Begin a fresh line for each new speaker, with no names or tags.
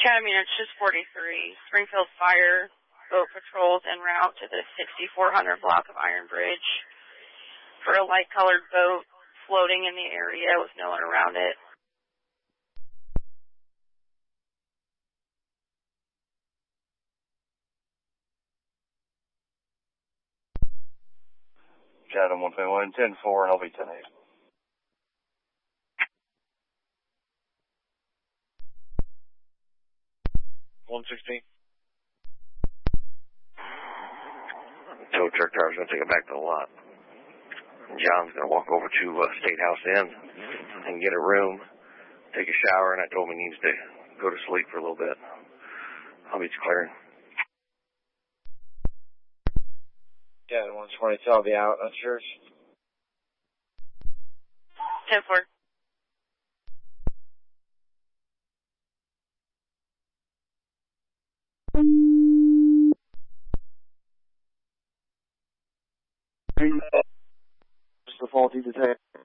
Chatham Units, just 43. Springfield Fire boat patrols en route to the 6400 block of Iron Bridge for a light-colored boat floating in the area with no one around it.
Chatham 121, 10-4, and I'll be 10-8.
Tow truck driver's going to take it back to the lot. John's going to walk over to State House Inn and get a room, take a shower, and I told him he needs to go to sleep for a little bit. I'll be clearing.
Yeah, the 122, I'll be out. That's yours.
10-4.
What's the faulty detector?